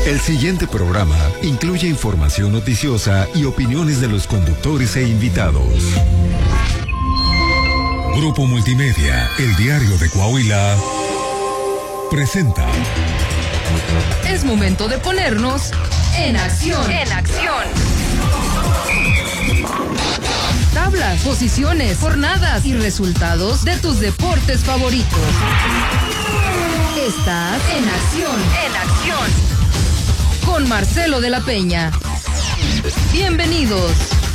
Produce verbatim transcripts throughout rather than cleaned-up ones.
El siguiente programa incluye información noticiosa y opiniones de los conductores e invitados. Grupo Multimedia, el diario de Coahuila, presenta. Es momento de ponernos en acción. En acción. Tablas, posiciones, jornadas y resultados de tus deportes favoritos. Estás en acción. En acción. Con Marcelo de la Peña. Bienvenidos.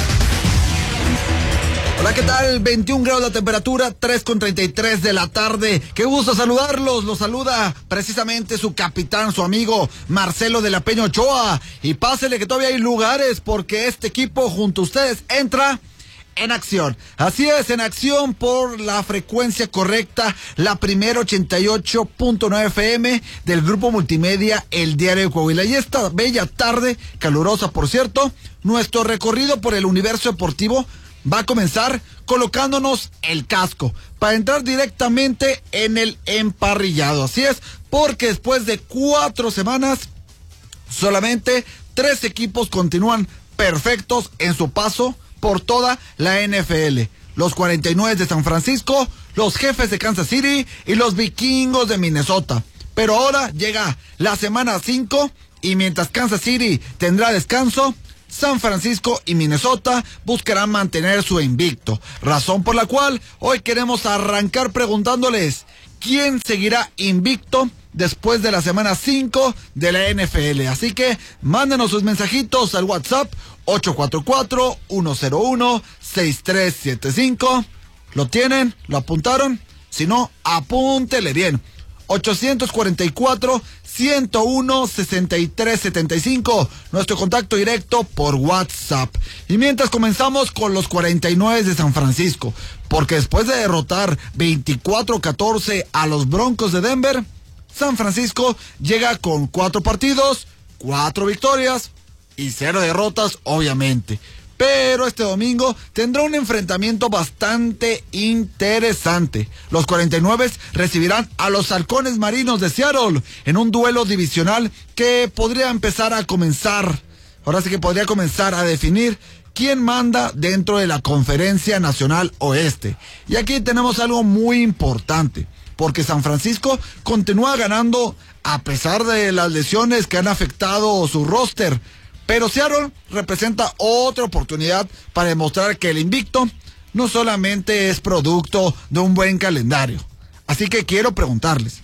Hola, ¿qué tal? veintiún grados la temperatura, tres con treinta y tres de la tarde. Qué gusto saludarlos. Los saluda precisamente su capitán, su amigo Marcelo de la Peña Ochoa. Y pásele que todavía hay lugares porque este equipo junto a ustedes entra en acción. Así es, en acción por la frecuencia correcta, la primera ochenta y ocho punto nueve F M del Grupo Multimedia, el diario de Coahuila. Y esta bella tarde, calurosa por cierto, nuestro recorrido por el universo deportivo va a comenzar colocándonos el casco para entrar directamente en el emparrillado. Así es, porque después de cuatro semanas, solamente tres equipos continúan perfectos en su paso por toda la N F L. Los cuarenta y nueve de San Francisco, los Jefes de Kansas City y los Vikingos de Minnesota. Pero ahora llega la semana cinco y mientras Kansas City tendrá descanso, San Francisco y Minnesota buscarán mantener su invicto. Razón por la cual hoy queremos arrancar preguntándoles ¿quién seguirá invicto después de la semana cinco de la N F L? Así que mándenos sus mensajitos al WhatsApp ocho cuatro cuatro, uno cero uno, seis tres siete cinco. ¿Lo tienen? ¿Lo apuntaron? Si no, apúntele bien. ochocientos cuarenta y cuatro, ciento uno, sesenta y tres setenta y cinco. Nuestro contacto directo por WhatsApp. Y mientras comenzamos con los cuarenta y nueve de San Francisco, porque después de derrotar veinticuatro catorce a los Broncos de Denver, San Francisco llega con cuatro partidos, cuatro victorias y cero derrotas, obviamente. Pero este domingo tendrá un enfrentamiento bastante interesante. Los cuarenta y nueve recibirán a los Halcones Marinos de Seattle en un duelo divisional que podría empezar a comenzar, ahora sí que podría comenzar a definir quién manda dentro de la Conferencia Nacional Oeste. Y aquí tenemos algo muy importante, porque San Francisco continúa ganando a pesar de las lesiones que han afectado su roster. Pero Seattle representa otra oportunidad para demostrar que el invicto no solamente es producto de un buen calendario. Así que quiero preguntarles,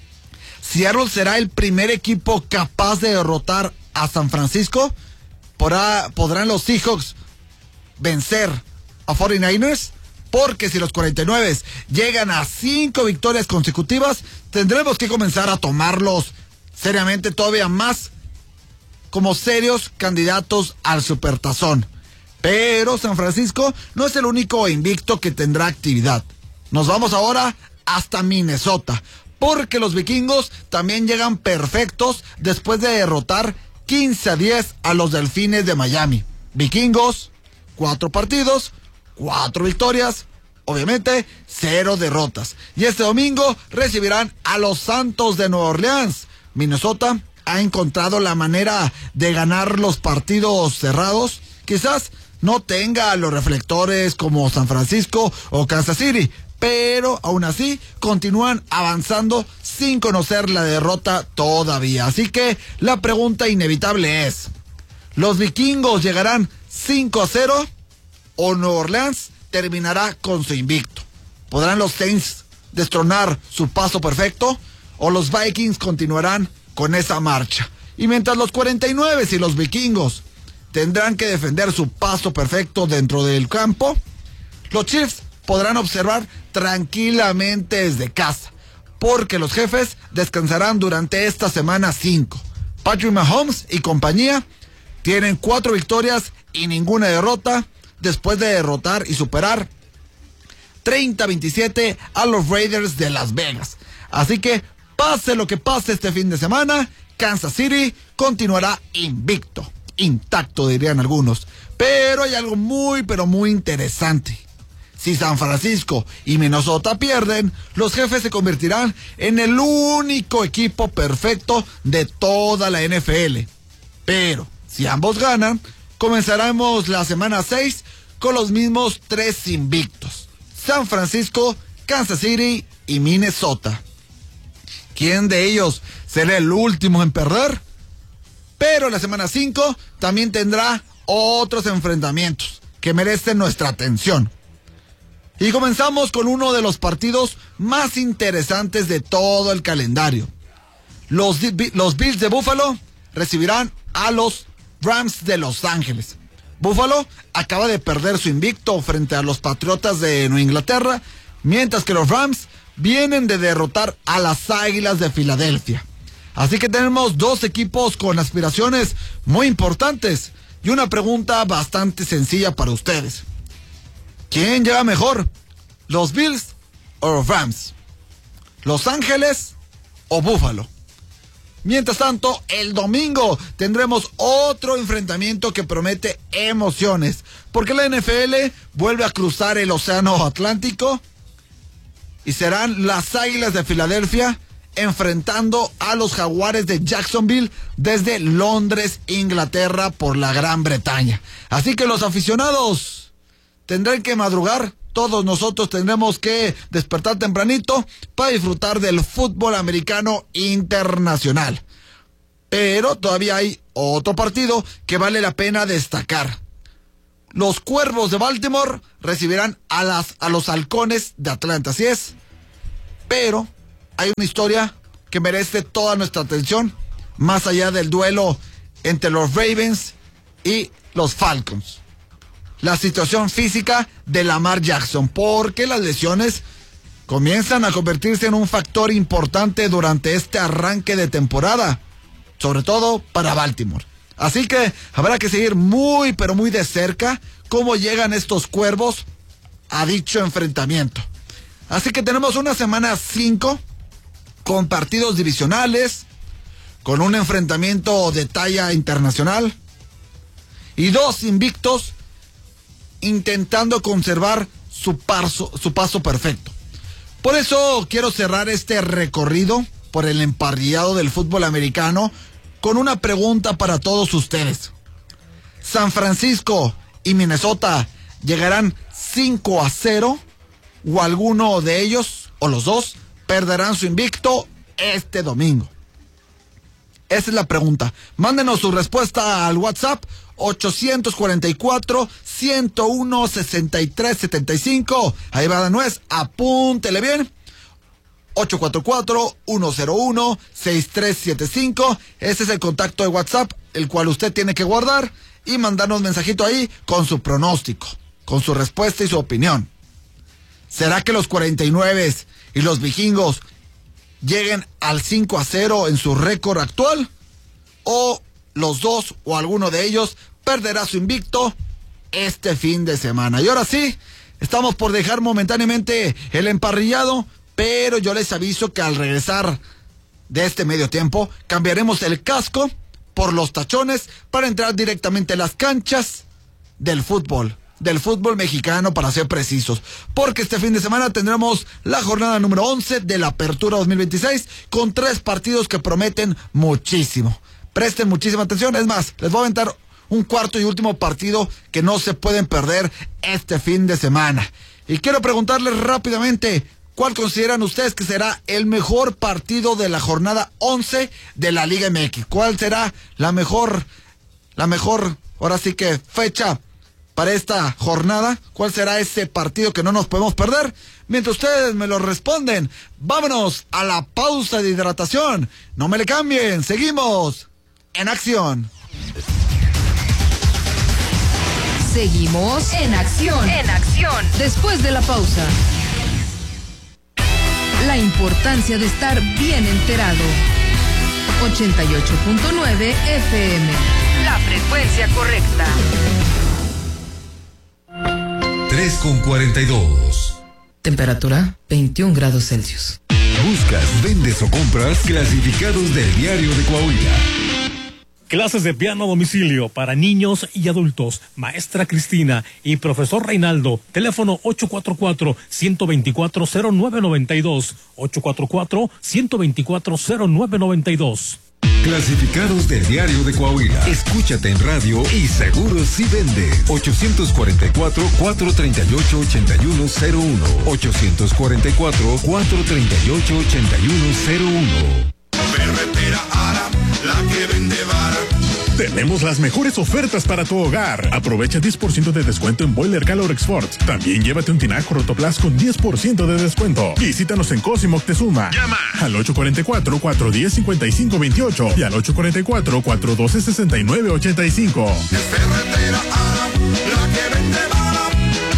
¿Seattle será el primer equipo capaz de derrotar a San Francisco? ¿Podrá, ¿Podrán los Seahawks vencer a cuarenta y nueve ers? Porque si los cuarenta y nueve llegan a cinco victorias consecutivas, tendremos que comenzar a tomarlos seriamente todavía más como serios candidatos al Supertazón. Pero San Francisco no es el único invicto que tendrá actividad. Nos vamos ahora hasta Minnesota, porque los Vikingos también llegan perfectos después de derrotar quince a diez a los Delfines de Miami. Vikingos, cuatro partidos, cuatro victorias, obviamente cero derrotas. Y este domingo recibirán a los Santos de Nueva Orleans. Minnesota ha encontrado la manera de ganar los partidos cerrados. Quizás no tenga los reflectores como San Francisco o Kansas City, pero aún así continúan avanzando sin conocer la derrota todavía. Así que la pregunta inevitable es, ¿los Vikingos llegarán cinco a cero o Nueva Orleans terminará con su invicto? ¿Podrán los Saints destronar su paso perfecto o los Vikings continuarán con esa marcha? Y mientras los cuarenta y nueve y los Vikingos tendrán que defender su paso perfecto dentro del campo, los Chiefs podrán observar tranquilamente desde casa, porque los Jefes descansarán durante esta semana cinco. Patrick Mahomes y compañía tienen cuatro victorias y ninguna derrota después de derrotar y superar treinta a veintisiete a los Raiders de Las Vegas. Así que pase lo que pase este fin de semana, Kansas City continuará invicto, intacto dirían algunos. Pero hay algo muy pero muy interesante. Si San Francisco y Minnesota pierden, los Jefes se convertirán en el único equipo perfecto de toda la N F L. Pero, si ambos ganan, comenzaremos la semana seis con los mismos tres invictos: San Francisco, Kansas City y Minnesota. ¿Quién de ellos será el último en perder? Pero la semana cinco también tendrá otros enfrentamientos que merecen nuestra atención. Y comenzamos con uno de los partidos más interesantes de todo el calendario. Los, los Bills de Buffalo recibirán a los Rams de Los Ángeles. Buffalo acaba de perder su invicto frente a los Patriotas de Nueva Inglaterra, mientras que los Rams vienen de derrotar a las Águilas de Filadelfia. Así que tenemos dos equipos con aspiraciones muy importantes y una pregunta bastante sencilla para ustedes. ¿Quién llega mejor? ¿Los Bills o los Rams? ¿Los Ángeles o Buffalo? Mientras tanto, el domingo tendremos otro enfrentamiento que promete emociones, porque la N F L vuelve a cruzar el océano Atlántico y serán las Águilas de Filadelfia enfrentando a los Jaguares de Jacksonville desde Londres, Inglaterra, por la Gran Bretaña. Así que los aficionados tendrán que madrugar. Todos nosotros tendremos que despertar tempranito para disfrutar del fútbol americano internacional. Pero todavía hay otro partido que vale la pena destacar. Los Cuervos de Baltimore recibirán a, las, a los Halcones de Atlanta, así es. Pero hay una historia que merece toda nuestra atención, más allá del duelo entre los Ravens y los Falcons. La situación física de Lamar Jackson, porque las lesiones comienzan a convertirse en un factor importante durante este arranque de temporada, sobre todo para Baltimore. Así que habrá que seguir muy pero muy de cerca cómo llegan estos Cuervos a dicho enfrentamiento. Así que tenemos una semana cinco con partidos divisionales, con un enfrentamiento de talla internacional y dos invictos intentando conservar su paso, su paso perfecto. Por eso quiero cerrar este recorrido por el emparrillado del fútbol americano con una pregunta para todos ustedes. ¿San Francisco y Minnesota llegarán cinco a cero o alguno de ellos o los dos perderán su invicto este domingo? Esa es la pregunta. Mándenos su respuesta al WhatsApp ochocientos cuarenta y cuatro, ciento uno, sesenta y tres setenta y cinco. Ahí va de nuez, apúntele bien. ocho cuatro cuatro, uno cero uno, seis tres siete cinco. Ese es el contacto de WhatsApp, el cual usted tiene que guardar y mandarnos un mensajito ahí con su pronóstico, con su respuesta y su opinión. ¿Será que los cuarenta y nueve y los vikingos lleguen al cinco a cero en su récord actual? ¿O los dos o alguno de ellos perderá su invicto este fin de semana? Y ahora sí, estamos por dejar momentáneamente el emparrillado, pero yo les aviso que al regresar de este medio tiempo cambiaremos el casco por los tachones para entrar directamente a las canchas del fútbol, del fútbol mexicano para ser precisos, porque este fin de semana tendremos la jornada número once de la Apertura dos mil veintiséis con tres partidos que prometen muchísimo. Presten muchísima atención, es más, les voy a aventar un cuarto y último partido que no se pueden perder este fin de semana. Y quiero preguntarles rápidamente, ¿cuál consideran ustedes que será el mejor partido de la jornada once de la Liga M X? ¿Cuál será la mejor, la mejor, ahora sí que fecha para esta jornada? ¿Cuál será ese partido que no nos podemos perder? Mientras ustedes me lo responden, vámonos a la pausa de hidratación. No me le cambien, seguimos en acción. Seguimos en acción. En acción. Después de la pausa. La importancia de estar bien enterado. ochenta y ocho punto nueve F M. La frecuencia correcta. tres con cuarenta y dos. Temperatura veintiún grados Celsius. Buscas, vendes o compras clasificados del Diario de Coahuila. Clases de piano a domicilio para niños y adultos. Maestra Cristina y profesor Reinaldo. Teléfono ocho cuatro cuatro, uno dos cuatro, cero nueve nueve dos. ocho cuatro cuatro, uno dos cuatro, cero nueve nueve dos. Clasificados del Diario de Coahuila. Escúchate en radio y seguro si vende. ochocientos cuarenta y cuatro, cuatrocientos treinta y ocho, ochenta y uno cero uno. ochocientos cuarenta y cuatro, cuatrocientos treinta y ocho, ochenta y uno cero uno. Ferretera Ara, la que vende vara. Tenemos las mejores ofertas para tu hogar. Aprovecha diez por ciento de descuento en Boiler Calor Export. También llévate un tinaco Rotoplas con diez por ciento de descuento. Visítanos en Cosimo Moctezuma. Llama al ocho cuatro cuatro, cuatro uno cero, cinco cinco dos ocho y al ocho cuatro cuatro, cuatro uno dos, seis nueve ocho cinco. Es Ferretera Ara, la que vende vara.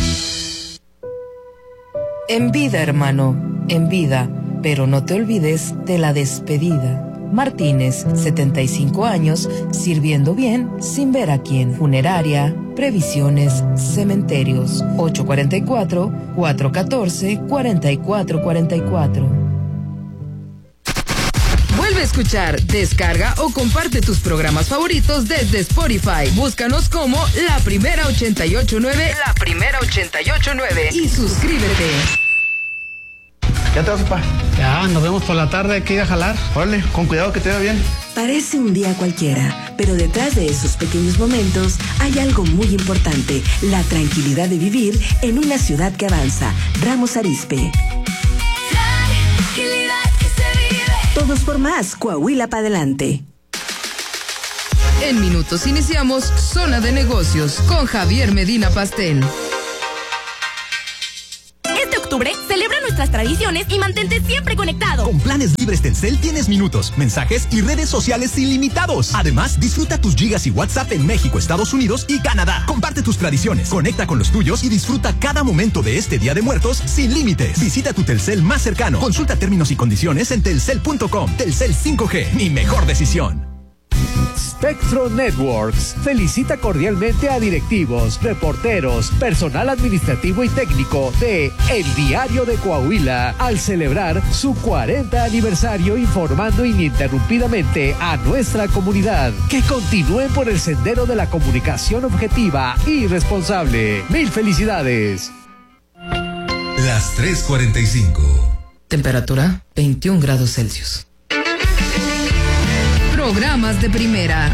En vida, hermano, en vida, pero no te olvides de la despedida. Martínez, setenta y cinco años, sirviendo bien sin ver a quién. Funeraria, previsiones, cementerios. ocho cuatro cuatro, cuatro uno cuatro, cuatro cuatro cuatro cuatro. Vuelve a escuchar, descarga o comparte tus programas favoritos desde Spotify. Búscanos como La Primera ochenta y ocho nueve, La Primera ochenta y ocho nueve y suscríbete. ¿Ya te vas, papá? Ya, nos vemos por la tarde, hay que ir a jalar. Órale, con cuidado que te vaya bien. Parece un día cualquiera, pero detrás de esos pequeños momentos hay algo muy importante, la tranquilidad de vivir en una ciudad que avanza. Ramos Arizpe. Tranquilidad que se vive. Todos por más, Coahuila para adelante. En minutos iniciamos Zona de Negocios con Javier Medina Pastel. Este octubre, celebra nuestras tradiciones y mantente siempre conectado. Con planes libres Telcel tienes minutos, mensajes y redes sociales ilimitados. Además, disfruta tus gigas y WhatsApp en México, Estados Unidos y Canadá. Comparte tus tradiciones, conecta con los tuyos y disfruta cada momento de este Día de Muertos sin límites. Visita tu Telcel más cercano. Consulta términos y condiciones en telcel punto com. Telcel cinco G, mi mejor decisión. Spectrum Networks felicita cordialmente a directivos, reporteros, personal administrativo y técnico de El Diario de Coahuila al celebrar su cuarenta aniversario, informando ininterrumpidamente a nuestra comunidad. Que continúen por el sendero de la comunicación objetiva y responsable. Mil felicidades. Las tres cuarenta y cinco. Temperatura veintiún grados Celsius. Programas de primera.